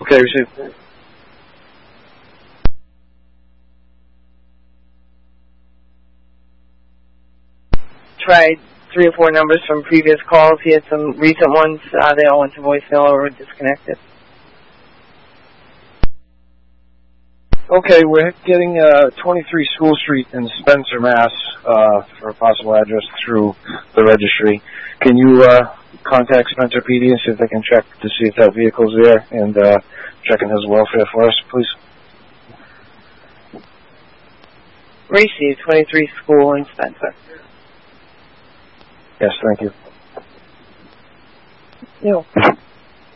Okay, received. Tried 3 or 4 numbers from previous calls. He had some recent ones. They all went to voicemail or were disconnected. Okay, we're getting 23 School Street in Spencer, Mass. For a possible address through the registry. Can you contact Spencer PD and see if they can check to see if that vehicle's there and checking his welfare for us, please? Received 23 School in Spencer. Yes, thank you. No.